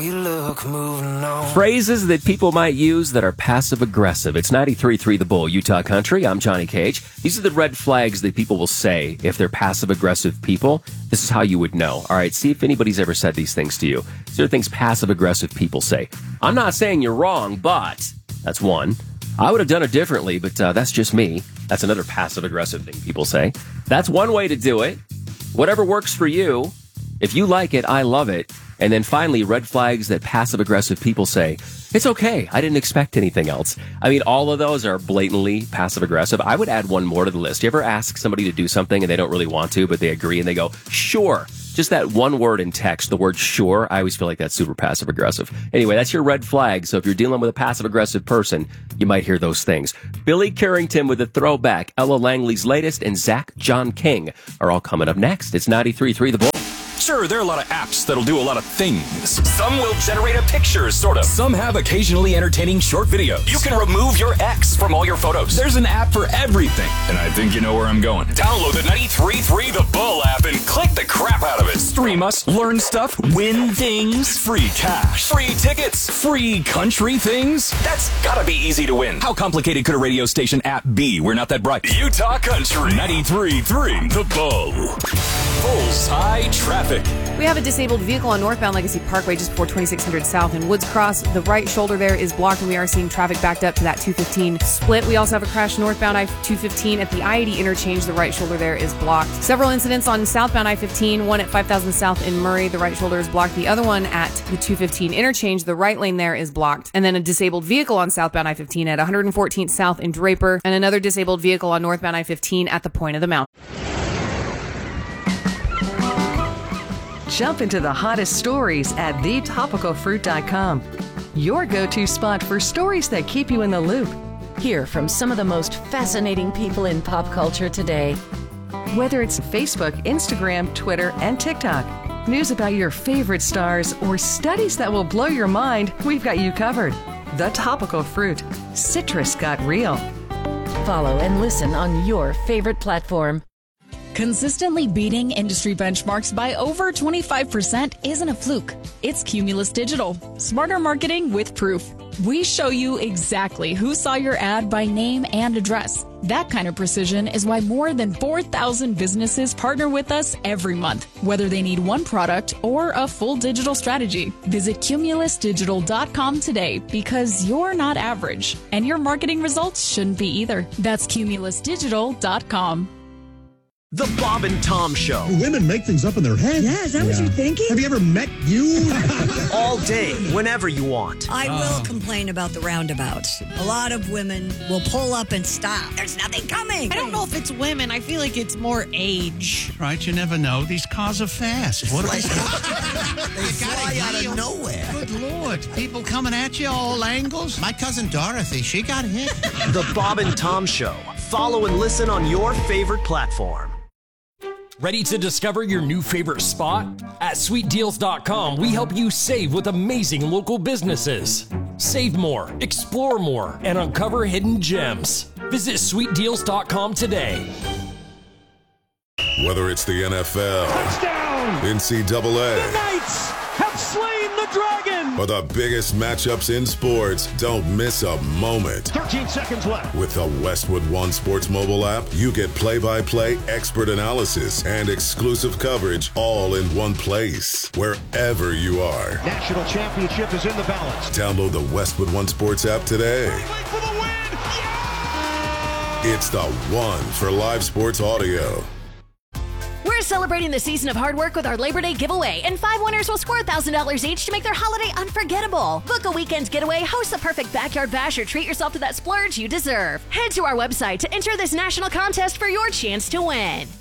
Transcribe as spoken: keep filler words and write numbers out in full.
You look moving on. Phrases that people might use that are passive-aggressive. It's ninety-three point three The Bull, Utah Country. I'm Johnny Cage. These are the red flags that people will say if they're passive-aggressive people. This is how you would know. All right, see if anybody's ever said these things to you. These are things passive-aggressive people say. I'm not saying you're wrong, but that's one. I would have done it differently, but uh, that's just me. That's another passive-aggressive thing people say. That's one way to do it. Whatever works for you. If you like it, I love it. And then finally, red flags that passive-aggressive people say, it's okay, I didn't expect anything else. I mean, all of those are blatantly passive-aggressive. I would add one more to the list. You ever ask somebody to do something and they don't really want to, but they agree and they go, sure. Just that one word in text, the word sure, I always feel like that's super passive-aggressive. Anyway, that's your red flag. So if you're dealing with a passive-aggressive person, you might hear those things. Billy Carrington with a throwback, Ella Langley's latest, and Zach John King are all coming up next. It's ninety-three point three The Bull. Sure, there are a lot of apps that'll do a lot of things. Some will generate a picture, sort of. Some have occasionally entertaining short videos. You can remove your ex from all your photos. There's an app for everything. And I think you know where I'm going. Download the ninety-three point three The Bull app and click the crap out of it. Stream us, learn stuff, win things, free cash, free tickets, free country things. That's gotta be easy to win. How complicated could a radio station app be? We're not that bright. Utah Country, ninety-three point three The Bull. Bullseye traffic. We have a disabled vehicle on northbound Legacy Parkway just before twenty-six hundred South in Woods Cross. The right shoulder there is blocked, and we are seeing traffic backed up to that two fifteen split. We also have a crash northbound I two fifteen at the I eighty interchange. The right shoulder there is blocked. Several incidents on southbound I fifteen, one at five thousand South in Murray. The right shoulder is blocked. The other one at the two fifteen interchange. The right lane there is blocked. And then a disabled vehicle on southbound I fifteen at one fourteenth South in Draper, and another disabled vehicle on northbound I fifteen at the point of the mountain. Jump into the hottest stories at the topical fruit dot com. Your go-to spot for stories that keep you in the loop. Hear from some of the most fascinating people in pop culture today. Whether it's Facebook, Instagram, Twitter, and TikTok, news about your favorite stars, or studies that will blow your mind, we've got you covered. The Topical Fruit. Citrus got real. Follow and listen on your favorite platform. Consistently beating industry benchmarks by over twenty-five percent isn't a fluke. It's Cumulus Digital. Smarter marketing with proof. We show you exactly who saw your ad by name and address. That kind of precision is why more than four thousand businesses partner with us every month, whether they need one product or a full digital strategy. Visit cumulus digital dot com today, because you're not average, and your marketing results shouldn't be either. That's cumulus digital dot com. The Bob and Tom Show. Women make things up in their head. Yeah, is that yeah. what you're thinking? Have you ever met you? All day, whenever you want. I oh. will complain about the roundabouts. A lot of women will pull up and stop. There's nothing coming. I don't know if it's women. I feel like it's more age. Right, you never know. These cars are fast. What are they? They fly out of nowhere. Good Lord. People coming at you all angles. My cousin Dorothy, she got hit. The Bob and Tom Show. Follow and listen on your favorite platform. Ready to discover your new favorite spot? At sweet deals dot com, we help you save with amazing local businesses. Save more, explore more, and uncover hidden gems. Visit sweet deals dot com today. Whether it's the N F L, touchdown, N C double A, the Knights have slain the dragon, or the biggest matchups in sports, don't miss a moment. thirteen seconds left. With the Westwood One Sports mobile app, you get play-by-play expert analysis and exclusive coverage all in one place, wherever you are. National championship is in the balance. Download the Westwood One Sports app today. For the win. Yeah! It's the one for live sports audio. We're celebrating the season of hard work with our Labor Day giveaway, and five winners will score one thousand dollars each to make their holiday unforgettable. Book a weekend getaway, host the perfect backyard bash, or treat yourself to that splurge you deserve. Head to our website to enter this national contest for your chance to win.